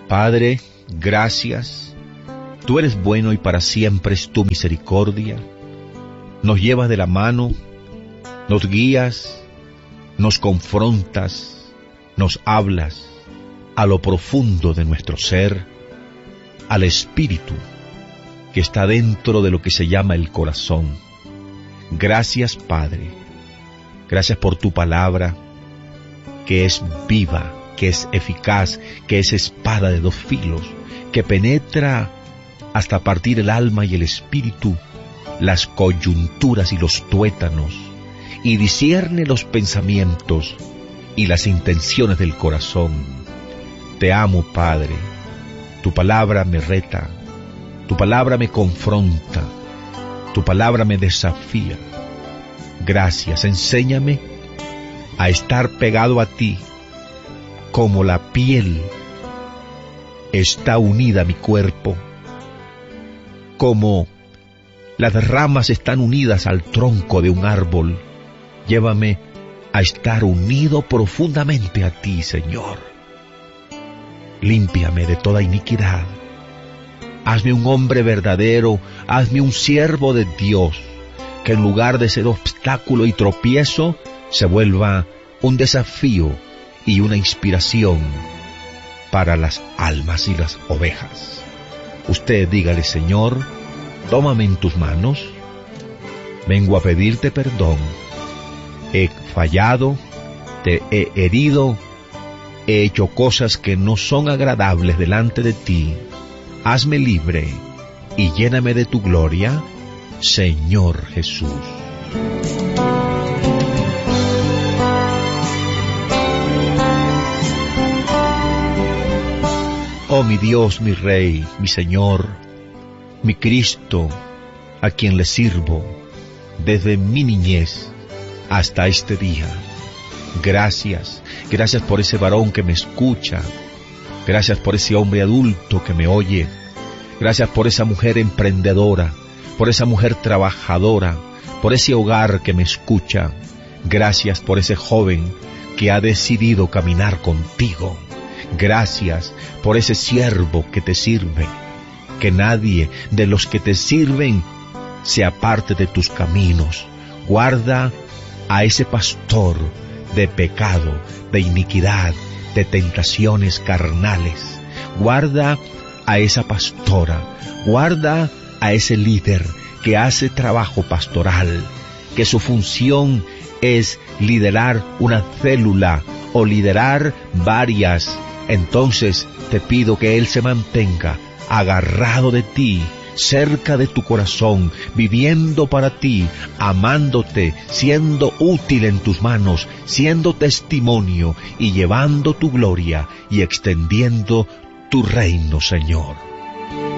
Padre, gracias. Tú eres bueno y para siempre es tu misericordia. Nos llevas de la mano, nos guías, nos confrontas, nos hablas a lo profundo de nuestro ser, al espíritu que está dentro de lo que se llama el corazón. Gracias, Padre. Gracias por tu palabra, que es viva, que es eficaz, que es espada de dos filos, que penetra hasta partir el alma y el espíritu, las coyunturas y los tuétanos, y discierne los pensamientos y las intenciones del corazón. Te amo, Padre. Tu palabra me reta, tu palabra me confronta, tu palabra me desafía. Gracias, enséñame a estar pegado a ti, como la piel está unida a mi cuerpo, como las ramas están unidas al tronco de un árbol. Llévame a estar unido profundamente a ti, Señor. Límpiame de toda iniquidad. Hazme un hombre verdadero, hazme un siervo de Dios, que en lugar de ser obstáculo y tropiezo, se vuelva un desafío y una inspiración para las almas y las ovejas. Usted dígale: Señor, tómame en tus manos, vengo a pedirte perdón. He fallado, te he herido, he hecho cosas que no son agradables delante de ti. Hazme libre y lléname de tu gloria, Señor Jesús. Oh mi Dios, mi Rey, mi Señor, mi Cristo, a quien le sirvo desde mi niñez hasta este día. Gracias, gracias por ese varón que me escucha, gracias por ese hombre adulto que me oye, gracias por esa mujer emprendedora, por esa mujer trabajadora, por ese hogar que me escucha. Gracias por ese joven que ha decidido caminar contigo. Gracias por ese siervo que te sirve. Que nadie de los que te sirven se aparte de tus caminos. Guarda a ese pastor de pecado, de iniquidad, de tentaciones carnales. Guarda a esa pastora, guarda a ese líder que hace trabajo pastoral, que su función es liderar una célula o liderar varias. Entonces te pido que él se mantenga agarrado de ti, cerca de tu corazón, viviendo para ti, amándote, siendo útil en tus manos, siendo testimonio y llevando tu gloria y extendiendo tu reino, Señor.